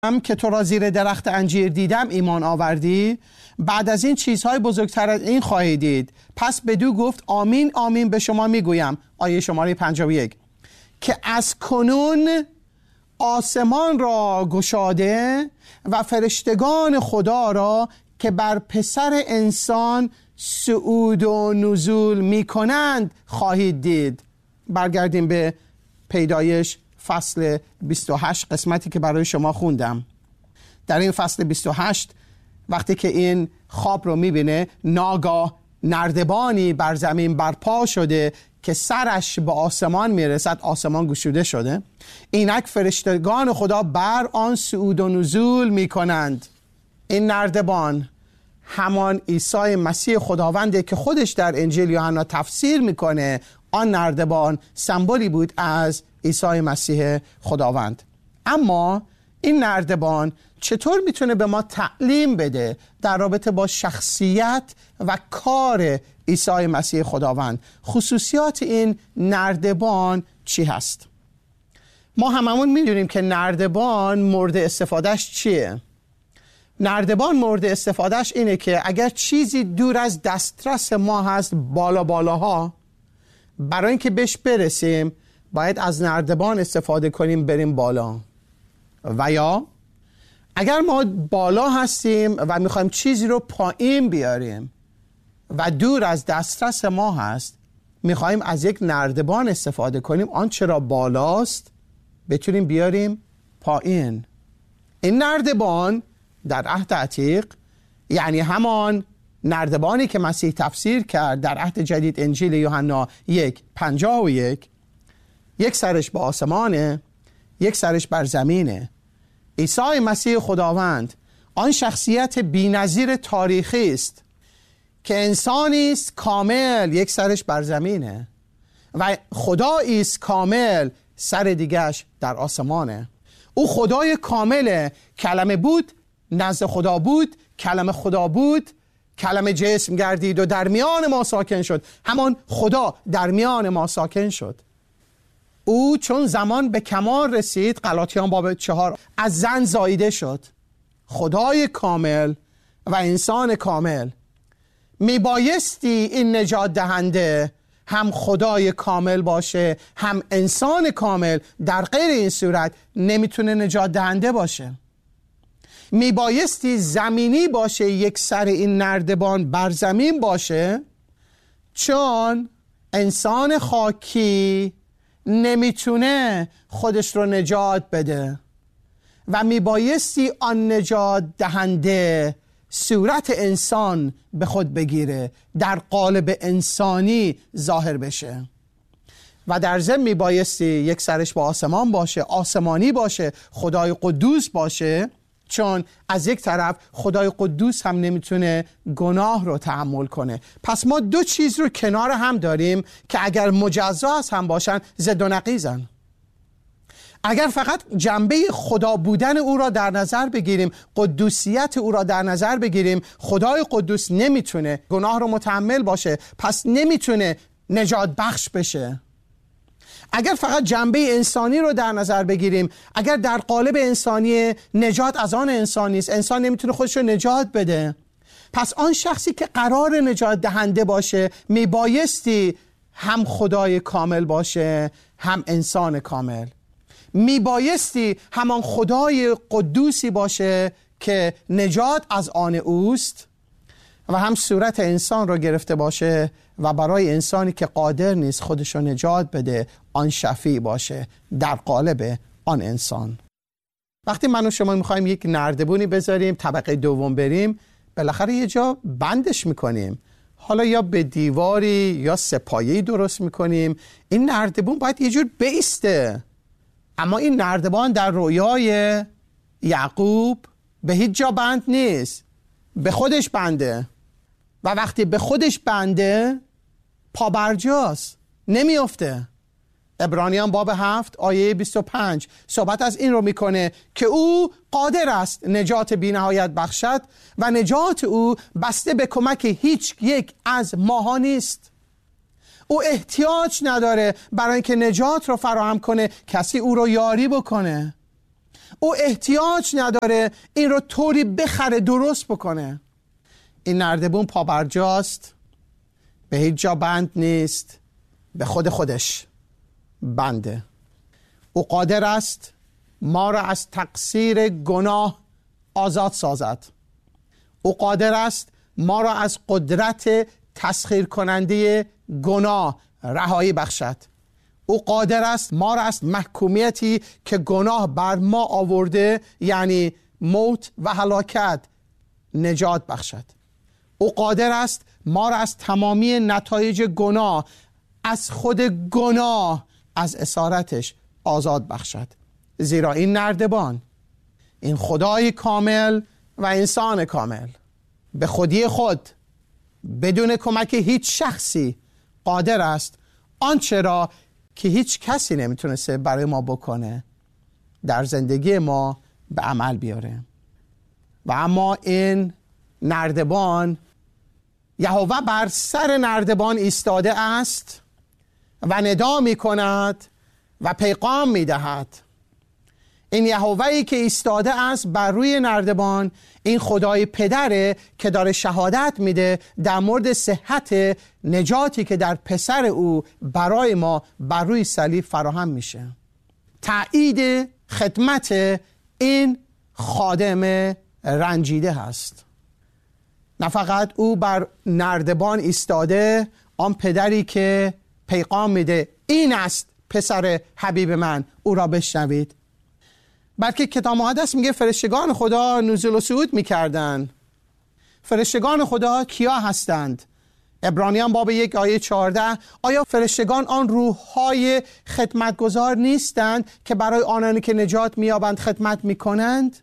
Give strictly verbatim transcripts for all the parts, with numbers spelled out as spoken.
هم که تو را زیر درخت انجیر دیدم ایمان آوردی، بعد از این چیزهای بزرگتر از این خواهی دید. پس بدو گفت آمین آمین به شما میگویم. آیه شماره پنجاه و یک که از کنون آسمان را گشاده و فرشتگان خدا را که بر پسر انسان صعود و نزول می کنند خواهید دید. برگردیم به پیدایش فصل بیست و هشت، قسمتی که برای شما خوندم. در این فصل بیست و هشت وقتی که این خواب رو میبینه، ناگاه نردبانی بر زمین برپا شده که سرش به آسمان میرسد، آسمان گشوده شده. اینک فرشتگان خدا بر آن صعود و نزول میکنند. این نردبان همان عیسی مسیح خداونده که خودش در انجیل یوحنا تفسیر میکنه. آن نردبان سمبولی بود از عیسی مسیح خداوند. اما این نردبان چطور میتونه به ما تعلیم بده در رابطه با شخصیت و کار عیسی مسیح خداوند؟ خصوصیات این نردبان چی هست؟ ما هممون میدونیم که نردبان مورد استفادهش چیه؟ نردبان مورد استفادهش اینه که اگر چیزی دور از دسترس ما هست، بالا بالاها، برای اینکه بهش برسیم باید از نردبان استفاده کنیم بریم بالا. و یا اگر ما بالا هستیم و میخوایم چیزی رو پایین بیاریم و دور از دسترس ما هست، میخوایم از یک نردبان استفاده کنیم آنچه را بالاست بتونیم بیاریم پایین. این نردبان در عهد عتیق، یعنی همان نردبانی که مسیح تفسیر کرد در عهد جدید انجیل یوحنا یک پنجاه و یک، یک سرش به آسمانه، یک سرش بر زمینه. عیسی مسیح خداوند آن شخصیت بی‌نظیر تاریخی است که انسانی است کامل، یک سرش بر زمینه، و خدایی است کامل، سر دیگه‌اش در آسمانه. او خدای کامله، کلمه بود، نزد خدا بود، کلمه خدا بود، کلمه جسم گردید و در میان ما ساکن شد. همان خدا در میان ما ساکن شد. او چون زمان به کمال رسید، غلاطیان باب چهار، از زن زاییده شد. خدای کامل و انسان کامل. میبایستی این نجات دهنده هم خدای کامل باشه هم انسان کامل. در غیر این صورت نمیتونه نجات دهنده باشه. میبایستی زمینی باشه، یک سر این نردبان بر زمین باشه، چون انسان خاکی نمیتونه خودش رو نجات بده و میبایستی آن نجات دهنده صورت انسان به خود بگیره، در قالب انسانی ظاهر بشه. و در ضمن میبایستی یک سرش به آسمان باشه، آسمانی باشه، خدای قدوس باشه، چون از یک طرف خدای قدوس هم نمیتونه گناه رو تحمل کنه. پس ما دو چیز رو کنار هم داریم که اگر مجزا از هم باشن ضد و نقیضن. اگر فقط جنبه خدا بودن او را در نظر بگیریم، قدوسیت او را در نظر بگیریم، خدای قدوس نمیتونه گناه رو متحمل باشه، پس نمیتونه نجات بخش بشه. اگر فقط جنبه انسانی رو در نظر بگیریم، اگر در قالب انسانی نجات از آن انسان نیست، انسان نمیتونه خودش رو نجات بده، پس آن شخصی که قرار نجات دهنده باشه میبایستی هم خدای کامل باشه هم انسان کامل. میبایستی همان خدای قدوسی باشه که نجات از آن اوست و هم صورت انسان رو گرفته باشه و برای انسانی که قادر نیست خودش رو نجات بده آن شفیع باشه در قالب آن انسان. وقتی من و شما میخوایم یک نردبونی بذاریم طبقه دوم بریم، بالاخره یه جا بندش میکنیم، حالا یا به دیواری یا سپایه‌ای درست میکنیم. این نردبون باید یه جور بیسته. اما این نردبان در رویای یعقوب به هیچ جا بند نیست، به خودش بنده، و وقتی به خودش بنده پابرجاست، نمیافته. عبرانیان باب هفت آیه بیست و پنج صحبت از این رو میکنه که او قادر است نجات بی‌نهایت بخشد و نجات او بسته به کمک هیچ یک از ماها نیست. او احتیاج نداره برای اینکه نجات رو فراهم کنه کسی او رو یاری بکنه. او احتیاج نداره این رو طوری بخره درست بکنه. این نردبون پابرجاست، به هیچ جا بند نیست، به خود خودش بنده. او قادر است ما را از تقصیر گناه آزاد سازد. او قادر است ما را از قدرت تسخیر کننده گناه رهایی بخشد. او قادر است ما را از محکومیتی که گناه بر ما آورده، یعنی موت و هلاکت، نجات بخشد. او قادر است ما را از تمامی نتایج گناه، از خود گناه، از اسارتش آزاد بخشد. زیرا این نردبان، این خدای کامل و انسان کامل، به خودی خود بدون کمک هیچ شخصی قادر است آنچه را که هیچ کسی نمیتونسته برای ما بکنه در زندگی ما به عمل بیاره. و اما این نردبان، یهوه بر سر نردبان ایستاده است و ندا می کند و پیغام می دهد. این یهوه‌ای که ایستاده است بر روی نردبان، این خدای پدره که داره شهادت میده در مورد صحت نجاتی که در پسر او برای ما بر روی صلیب فراهم میشه. تأیید خدمت این خادم رنجیده هست. نه فقط او بر نردبان ایستاده، آن پدری که پیغام میده این است پسر حبیب من، او را بشنوید، بلکه کتاب مقدس میگه فرشتگان خدا نزول و صعود میکردن. فرشتگان خدا کیا هستند؟ عبرانیان باب یک آیه چهارده. آیا فرشتگان آن روح‌های خدمتگزار نیستند که برای آنانی که نجات مییابند خدمت میکنند؟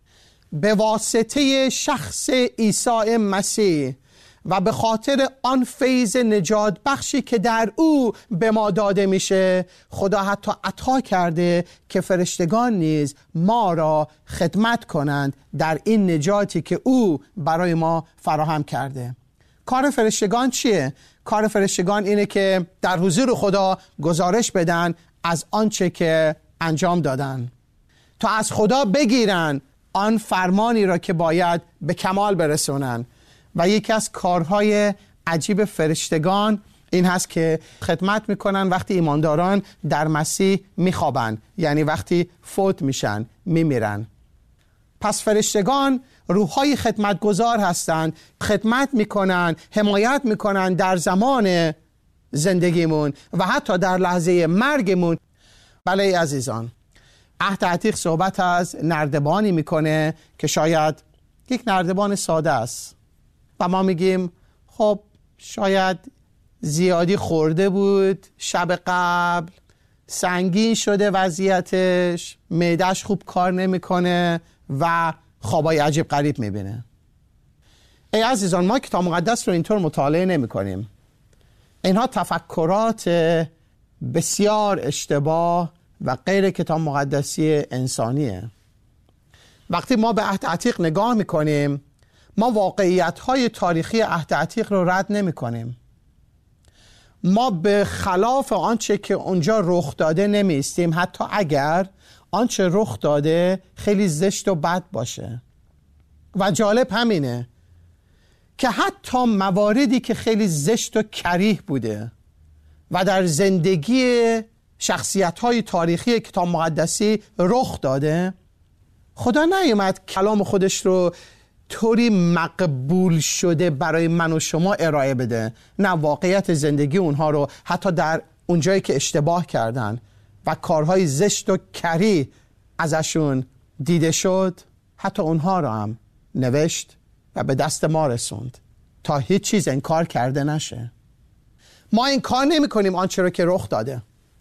به واسطه شخص عیسی مسیح و به خاطر آن فیض نجات بخشی که در او به ما داده میشه، خدا حتی عطا کرده که فرشتگان نیز ما را خدمت کنند در این نجاتی که او برای ما فراهم کرده. کار فرشتگان چیه؟ کار فرشتگان اینه که در حضور خدا گزارش بدن از آنچه که انجام دادن، تا از خدا بگیرن آن فرمانی را که باید به کمال برسونن. و یکی از کارهای عجیب فرشتگان این هست که خدمت میکنن وقتی ایمانداران در مسیح میخوابن، یعنی وقتی فوت میشن، میمیرن. پس فرشتگان روحای خدمتگزار هستند، خدمت میکنن، حمایت میکنن در زمان زندگیمون و حتی در لحظه مرگمون. بله عزیزان، عهد عتیق صحبت از نردبانی میکنه که شاید یک نردبان ساده است و ما میگیم خب شاید زیادی خورده بود شب قبل، سنگین شده وضعیتش، معده‌اش خوب کار نمیکنه و خوابای عجیب غریب میبینه. ای عزیزان، ما کتاب مقدس رو اینطور مطالعه نمی کنیم. اینها تفکرات بسیار اشتباه و غیر کتاب مقدسی انسانیه. وقتی ما به عهد عتیق نگاه میکنیم، ما واقعیت‌های تاریخی عهد عتیق رو رد نمی‌کنیم. ما به خلاف آنچه که اونجا رخ داده نمی‌ایستیم، حتی اگر آنچه رخ داده خیلی زشت و بد باشه. و جالب همینه که حتی مواردی که خیلی زشت و کریه بوده و در زندگی شخصیت‌های تاریخی کتاب مقدسی رخ داده، خدا نیومد کلام خودش رو طوری مقبول شده برای من و شما ارائه بده. نه، واقعیت زندگی اونها رو حتی در اونجایی که اشتباه کردن و کارهای زشت و کری ازشون دیده شد، حتی اونها رو هم نوشت و به دست ما رسوند تا هیچ چیز انکار کرده نشه. ما انکار نمی کنیم آنچه رو که رخ داده.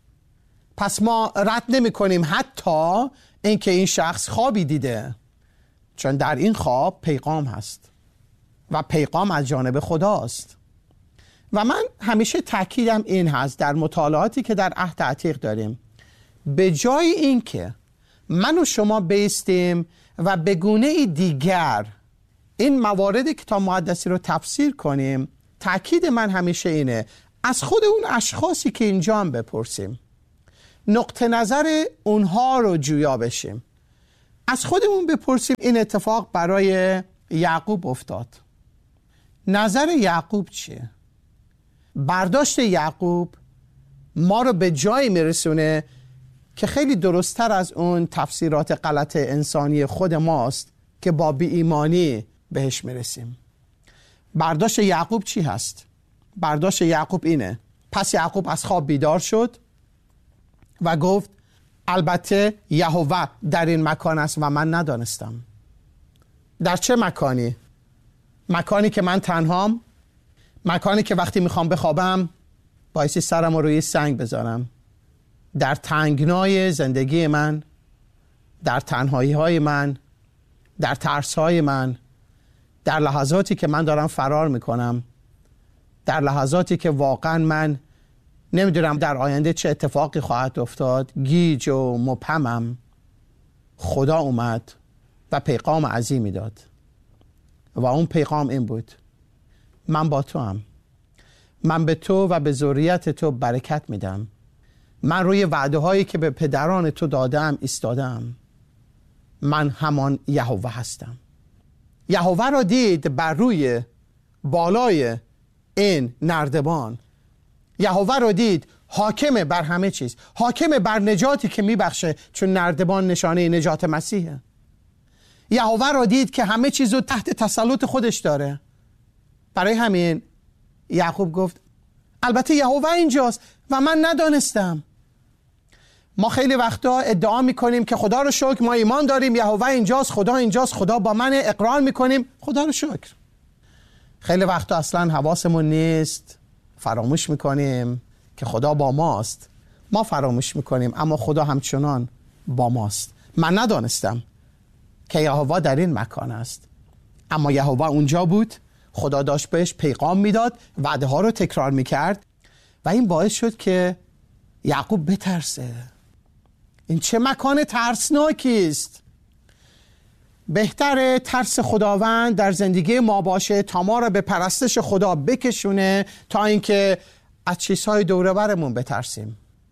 پس ما رد نمی کنیم حتی اینکه این شخص خوابی دیده، چون در این خواب پیغام هست و پیغام از جانب خداست. و من همیشه تأکیدم این هست در مطالعاتی که در عهد عتیق داریم، به جای این که من و شما بیستیم و به گونه دیگر این موارد کتاب مقدسی رو تفسیر کنیم، تأکید من همیشه اینه از خود اون اشخاصی که اینجا هم بپرسیم، نقطه نظر اونها رو جویا بشیم از خودمون بپرسیم این اتفاق برای یعقوب افتاد، نظر یعقوب چیه؟ برداشت یعقوب ما رو به جایی میرسونه که خیلی درست‌تر از اون تفسیرات غلط انسانی خود ماست که با بی ایمانی بهش میرسیم. برداشت یعقوب چی هست؟ برداشت یعقوب اینه: پس یعقوب از خواب بیدار شد و گفت البته یهوه در این مکان است و من ندانستم. در چه مکانی؟ مکانی که من تنهام، مکانی که وقتی میخوام بخوابم بایستی سرم رو روی سنگ بذارم، در تنگنای زندگی من، در تنهایی های من، در ترس های من، در لحظاتی که من دارم فرار میکنم، در لحظاتی که واقعا من نمیدونم در آینده چه اتفاقی خواهد افتاد، گیج و مبهمم، خدا اومد و پیغام عظیمی داد و اون پیغام این بود: من با تو هم، من به تو و به ذریت تو برکت میدم، من روی وعده هایی که به پدران تو دادم ایستادم، من همان یهوه هستم. یهوه را دید بر روی بالای این نردبان، یهوه را دید حاکم بر همه چیز، حاکم بر نجاتی که میبخشه، چون نردبان نشانه نجات مسیحه. یهوه را دید که همه چیز رو تحت تسلط خودش داره. برای همین یعقوب گفت البته یهوه اینجاست و من ندانستم. ما خیلی وقتا ادعا میکنیم که خدا رو شکر ما ایمان داریم، یهوه اینجاست، خدا اینجاست، خدا با من، اقرار میکنیم، خدا رو شکر. خیلی وقتا اصلا حواسمون نیست، فراموش میکنیم که خدا با ماست. ما فراموش میکنیم اما خدا همچنان با ماست. من ندانستم که یهوه در این مکان است، اما یهوه اونجا بود. خدا داشت بهش پیغام میداد، وعده ها رو تکرار میکرد و این باعث شد که یعقوب بترسه. این چه مکان ترسناکی است. بهتره ترس خداوند در زندگی ما باشه تا ما رو به پرستش خدا بکشونه تا اینکه از چیزهای دور برمون بترسیم.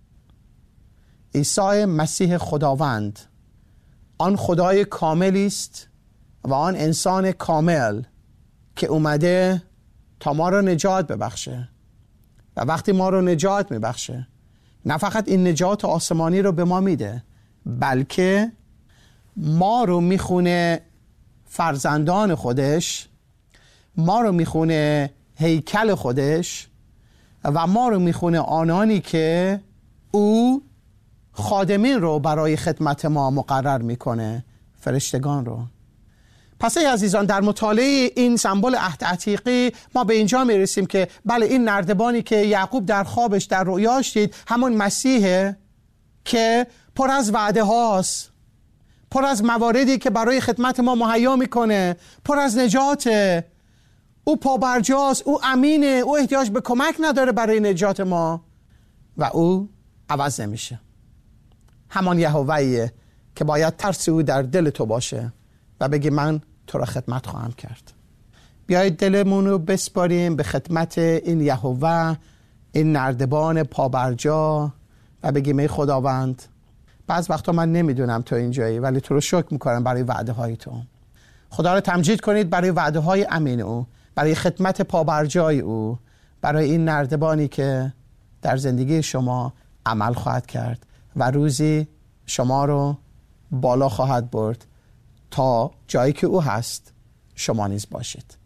عیسی مسیح خداوند آن خدای کاملی است و آن انسان کامل که اومده تا ما رو نجات ببخشه و وقتی ما رو نجات میبخشه نه فقط این نجات آسمانی رو به ما میده، بلکه ما رو میخونه فرزندان خودش، ما رو میخونه هیکل خودش و ما رو میخونه آنانی که او خادمین رو برای خدمت ما مقرر میکنه، فرشتگان رو. پس ای عزیزان، در مطالعه این سمبل عهد عتیقی ما به اینجا میرسیم که بله، این نردبانی که یعقوب در خوابش در رؤیاش دید همون مسیحه که پر از وعده هاست، پر از مواردی که برای خدمت ما مهیا میکنه، پر از نجاته. او پابرجاست، او امینه، او احتیاج به کمک نداره برای نجات ما و او عوض نمیشه. همان یهوه‌ایه که باید ترس او در دل تو باشه و بگی من تو را خدمت خواهم کرد. بیایید دلمون رو بسپاریم به خدمت این یهوه، این نردبان پابرجا و بگیم ای خداوند، بعض وقتا من نمیدونم تو اینجایی ولی تو رو شکر میکنم برای وعده های تو. خدا رو تمجید کنید برای وعده های امین او، برای خدمت پابرجای او، برای این نردبانی که در زندگی شما عمل خواهد کرد و روزی شما رو بالا خواهد برد تا جایی که او هست شما نیز باشید.